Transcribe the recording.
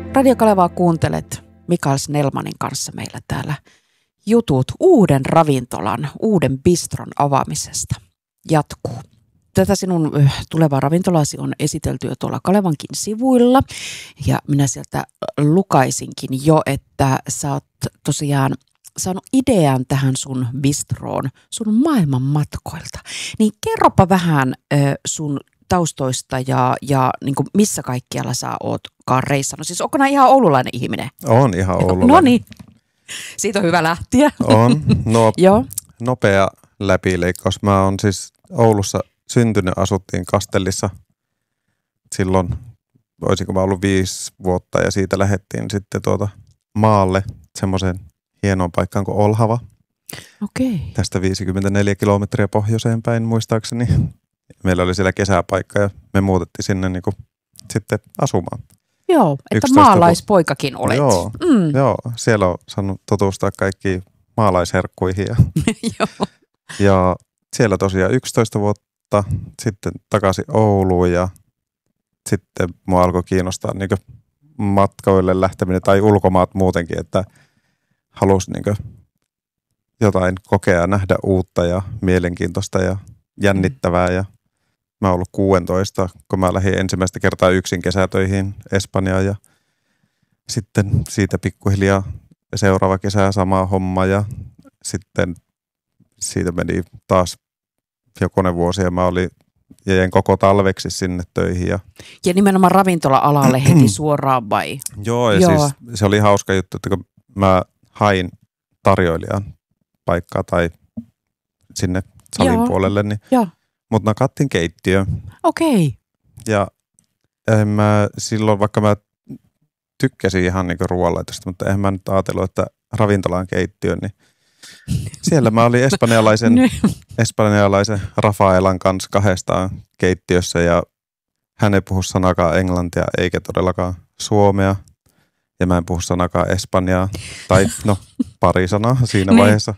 Radio Kalevaa kuuntelet Mikael Snellmanin kanssa meillä täällä jutut uuden ravintolan, uuden bistron avaamisesta jatkuu. Tätä sinun tulevaa ravintolasi on esitelty jo tuolla Kalevankin sivuilla ja minä sieltä lukaisinkin jo, että sä oot tosiaan saanut idean tähän sun bistroon sun maailman matkoilta. Niin kerropa vähän sun taustoista ja niin kuin missä kaikkialla sä ootkaan reissannut. Siis onko nää ihan oululainen ihminen? On ihan oululainen. No niin, siitä on hyvä lähteä. On. No, Joo. nopea läpileikkaus. Mä oon siis Oulussa syntynyt, asuttiin Kastellissa silloin, olisiko mä ollut 5 vuotta ja siitä lähdettiin sitten maalle semmoiseen hienoon paikkaan kuin Olhava. Okei. Tästä 54 kilometriä pohjoiseen päin muistaakseni. Meillä oli siellä kesäpaikka ja me muutettiin sinne niin kuin sitten asumaan. Joo, että maalaispoikakin olet. Joo, siellä on saanut tutustua kaikkiin maalaisherkkuihin. Joo. Ja siellä tosiaan 11 vuotta, sitten takaisin Ouluun ja sitten mua alkoi kiinnostaa niin kuin matkoille lähteminen tai ulkomaat muutenkin, että halusi niin kuin jotain kokea, nähdä uutta ja mielenkiintoista ja jännittävää. Ja mä oon ollut 16, kun mä lähdin ensimmäistä kertaa yksin kesätöihin Espanjaan ja sitten siitä pikkuhiljaa seuraava kesä sama homma ja sitten siitä meni taas jokunen vuosi ja jäin koko talveksi sinne töihin. Ja nimenomaan ravintola-alalle heti suoraan vai? Joo, ja siis se oli hauska juttu, että kun mä hain tarjoilijan paikkaa tai sinne salin puolelle, niin mut nakattiin keittiöön. Okei. Ja mä silloin, vaikka mä tykkäsin ihan niinku ruoanlaitosta, mutta eihän mä nyt ajatellut, että ravintolaan keittiöön, niin siellä mä olin espanjalaisen Rafaelan kanssa 2 keittiössä ja hän ei puhu sanakaan englantia eikä todellakaan suomea ja mä en puhu sanakaan espanjaa tai no pari sanaa siinä vaiheessa.